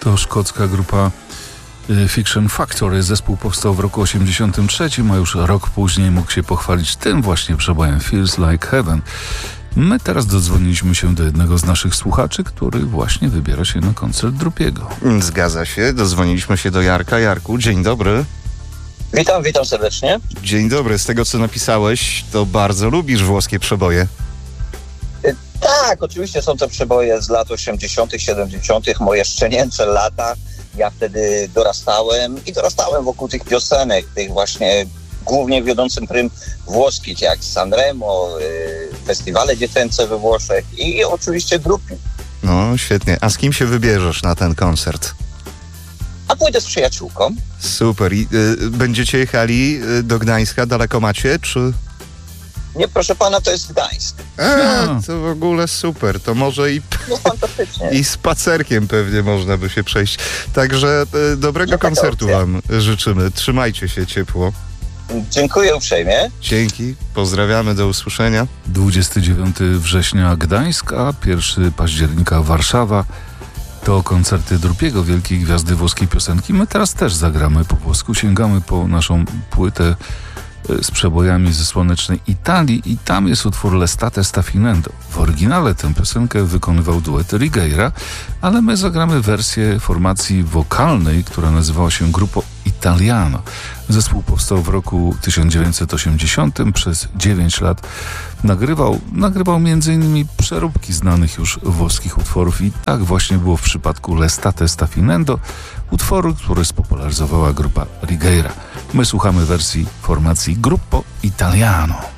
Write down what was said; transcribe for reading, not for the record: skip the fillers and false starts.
To szkocka grupa Fiction Factory. Zespół powstał w roku 1983, a już rok później mógł się pochwalić tym właśnie przebojem Feels Like Heaven. My teraz dodzwoniliśmy się do jednego z naszych słuchaczy, który właśnie wybiera się na koncert Drupiego. Zgadza się, dodzwoniliśmy się do Jarka. Jarku, dzień dobry. Witam serdecznie. Dzień dobry, z tego co napisałeś, to bardzo lubisz włoskie przeboje. Tak, oczywiście są to przeboje z lat 80., 70., moje szczenięce lata. Ja wtedy dorastałem wokół tych piosenek, tych właśnie głównie wiodącym prym włoskich, jak Sanremo, festiwale dziecięce we Włoszech i oczywiście grupy. No, świetnie. A z kim się wybierzesz na ten koncert? A pójdę z przyjaciółką. Super. I będziecie jechali do Gdańska? Daleko macie, czy... Nie, proszę pana, to jest Gdańsk. To w ogóle super. To może No fantastycznie. i spacerkiem pewnie można by się przejść. Także dobrego koncertu wam życzymy. Trzymajcie się ciepło. Dziękuję uprzejmie. Dzięki. Pozdrawiamy. Do usłyszenia. 29 września Gdańsk, a 1 października Warszawa. To koncerty Drupiego, wielkiej gwiazdy włoskiej piosenki. My teraz też zagramy po włosku. Sięgamy po naszą płytę z przebojami ze słonecznej Italii i tam jest utwór L'estate sta finendo. W oryginale tę piosenkę wykonywał duet Righeira, ale my zagramy wersję formacji wokalnej, która nazywała się Gruppo Italiano. Zespół powstał w roku 1980, przez 9 lat nagrywał m.in. przeróbki znanych już włoskich utworów i tak właśnie było w przypadku L'estate sta finendo, utworu, który spopularyzowała grupa Righeira. My słuchamy wersji formacji Gruppo Italiano.